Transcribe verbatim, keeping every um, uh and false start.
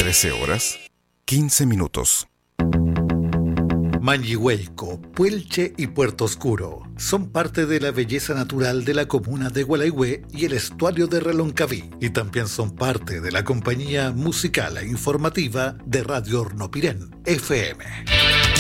trece horas, quince minutos. Manllihuelco, Puelche y Puerto Oscuro son parte de la belleza natural de la comuna de Gualeguay y el estuario de Reloncaví, y también son parte de la compañía musical e informativa de Radio Hornopirén, F M.